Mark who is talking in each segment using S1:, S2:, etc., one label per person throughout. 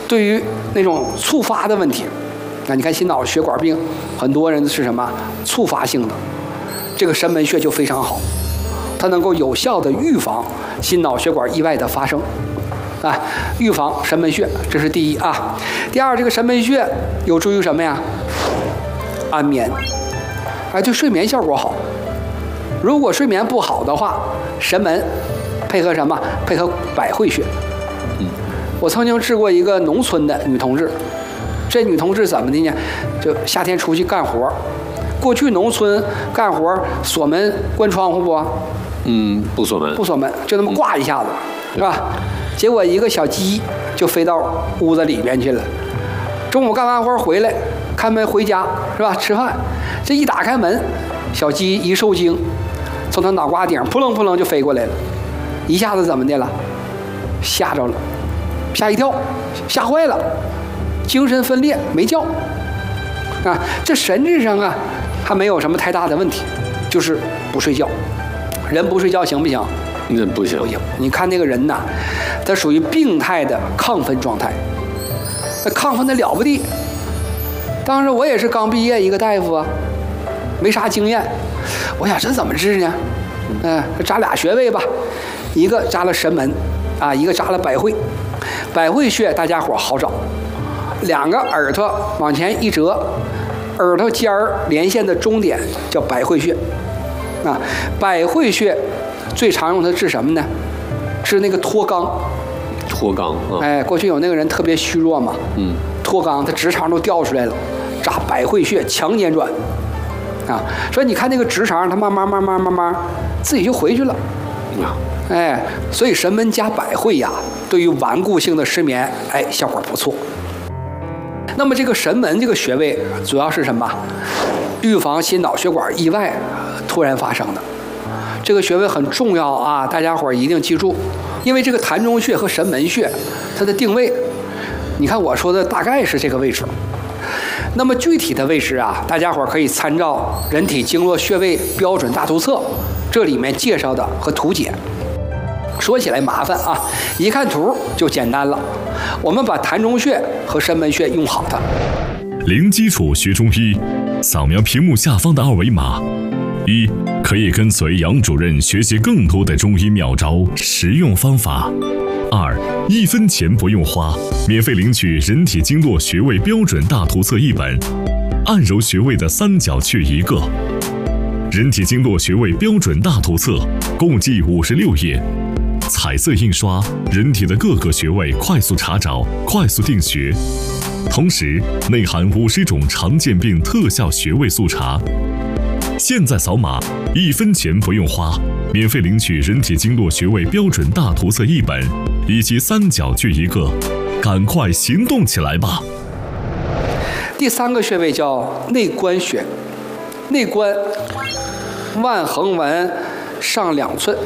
S1: 对于那种触发的问题，你看心脑血管病，很多人是什么触发性的，这个神门穴就非常好，它能够有效的预防心脑血管意外的发生。预防神门穴，这是第一啊。第二，这个神门穴有助于什么呀？安眠，对睡眠效果好。如果睡眠不好的话，神门配合什么？配合百会穴。我曾经治过一个农村的女同志，这女同志怎么的呢？就夏天出去干活，过去农村干活锁门关窗户不？
S2: 不锁门，
S1: 不锁门，就那么挂一下子，是吧？结果一个小鸡就飞到屋子里边去了。中午干完活回来，开门回家是吧？吃饭，这一打开门，小鸡一受惊，从他脑瓜顶扑棱扑棱就飞过来了，一下子怎么的了？吓着了，吓一跳，吓坏了，精神分裂没觉。这神智上还没有什么太大的问题，就是不睡觉。人不睡觉行不行？
S2: 那不行。
S1: 你看那个人呐，他属于病态的亢奋状态，那亢奋的了不地。当时我也是刚毕业一个大夫啊，没啥经验，我想这怎么治呢？扎俩穴位吧，一个扎了神门一个扎了百会。百会穴大家伙好找，两个耳朵往前一折，耳朵尖儿连线的中点叫百会穴。百会穴最常用的治什么呢？治那个脱肛。
S2: 脱肛
S1: 过去有那个人特别虚弱嘛，脱肛，他直肠都掉出来了，扎百会穴强捻转所以你看那个直肠，它慢慢自己就回去了所以神门加百会呀，对于顽固性的失眠效果不错。那么这个神门这个穴位主要是什么？预防心脑血管意外突然发生的。这个穴位很重要啊，大家伙一定记住，因为这个膻中穴和神门穴它的定位，你看我说的大概是这个位置。那么具体的位置大家伙可以参照《人体经络穴位标准大图册》，这里面介绍的和图解。说起来麻烦一看图就简单了。我们把膻中穴和神门穴用好它。
S3: 零基础学中医，扫描屏幕下方的二维码。一，可以跟随杨主任学习更多的中医妙招、实用方法。二，1分钱不用花，免费领取《人体经络穴位标准大图册》1本，按揉穴位的三角穴1个。《人体经络穴位标准大图册》共计56页，彩色印刷，人体的各个穴位快速查找、快速定穴，同时内含50种常见病特效穴位速查。现在扫码，1分钱不用花，免费领取《人体经络穴位标准大图册》1本，以及三角穴1个，赶快行动起来吧！
S1: 第三个穴位叫内关穴，内关腕横纹上2寸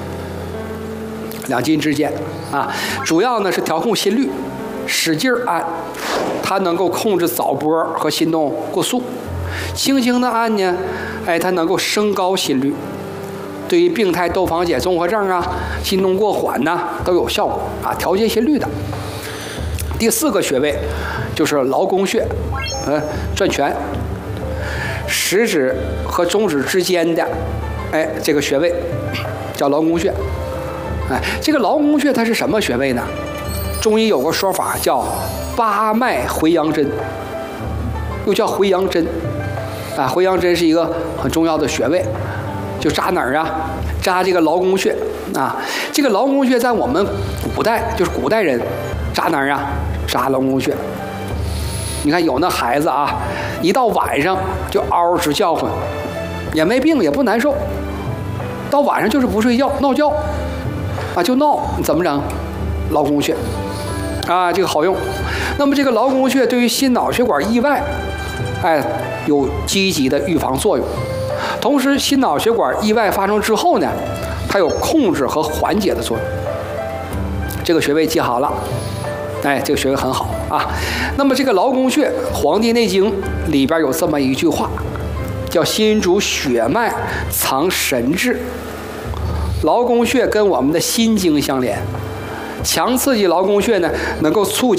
S1: ，2筋之间主要呢是调控心率，使劲按，它能够控制早搏和心动过速。轻轻的按呢，它能够升高心率，对于病态窦房结综合症心动过缓都有效果调节心率的。第4个穴位就是劳宫穴，转拳，食指和中指之间的这个穴位叫劳宫穴。这个劳宫穴它是什么穴位呢？中医有个说法叫八脉回阳针，又叫回阳针回阳针是一个很重要的穴位，就扎哪儿扎这个劳宫穴这个劳宫穴在我们古代就是古代人扎哪儿扎劳宫穴。你看有那孩子一到晚上就嗷直叫唤，也没病也不难受，到晚上就是不睡觉闹觉就闹，你怎么整？劳宫穴这个好用。那么这个劳宫穴对于心脑血管意外有积极的预防作用，同时心脑血管意外发生之后呢，它有控制和缓解的作用。这个穴位记好了，这个穴位很好那么这个劳宫穴，《黄帝内经》里边有这么一句话，叫心主血脉，藏神志。劳宫穴跟我们的心经相连，强刺激劳宫穴呢，能够促进